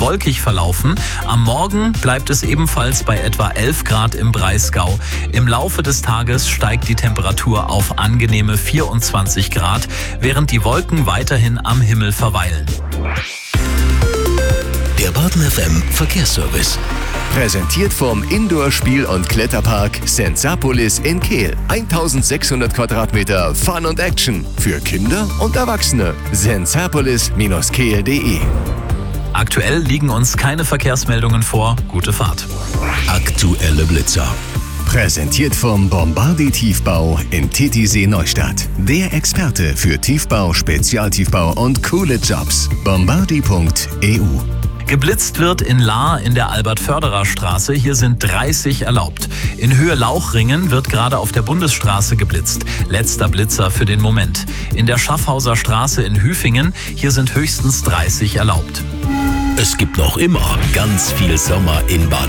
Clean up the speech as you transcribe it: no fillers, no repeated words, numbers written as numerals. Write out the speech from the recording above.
wolkig verlaufen. Am Morgen bleibt es ebenfalls bei etwa 11 Grad im Breisgau. Im Laufe des Tages steigt die Temperatur auf angenehme 24 Grad, während die Wolken weiterhin am Himmel verweilen. Der Baden FM Verkehrsservice. Präsentiert vom Indoor-Spiel- und Kletterpark Sensapolis in Kehl. 1600 Quadratmeter Fun und Action für Kinder und Erwachsene. sensapolis-kehl.de. Aktuell liegen uns keine Verkehrsmeldungen vor. Gute Fahrt. Aktuelle Blitzer. Präsentiert vom Bombardi Tiefbau in Titisee Neustadt. Der Experte für Tiefbau, Spezialtiefbau und coole Jobs. Bombardi.eu. Geblitzt wird in Lahr in der Albert-Förderer-Straße. Hier sind 30 erlaubt. In Höhe Lauchringen wird gerade auf der Bundesstraße geblitzt. Letzter Blitzer für den Moment. In der Schaffhauser Straße in Hüfingen, hier sind höchstens 30 erlaubt. Es gibt noch immer ganz viel Sommer in Baden.